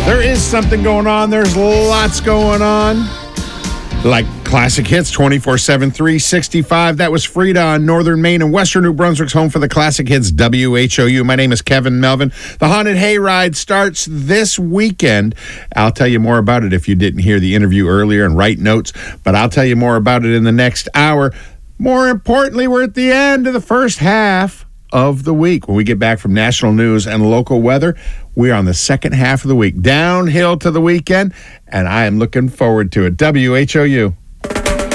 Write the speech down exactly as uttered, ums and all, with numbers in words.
There is something going on. There's lots going on. Like classic hits, twenty-four seven, three sixty-five. That was Frida on Northern Maine and Western New Brunswick's home for the classic hits, W H O U. My name is Kevin Melvin. The Haunted Hayride starts this weekend. I'll tell you more about it if you didn't hear the interview earlier and write notes, but I'll tell you more about it in the next hour. More importantly, we're at the end of the first half of the week. When we get back from national news and local weather, we're on the second half of the week. Downhill to the weekend, and I am looking forward to it. W H O U.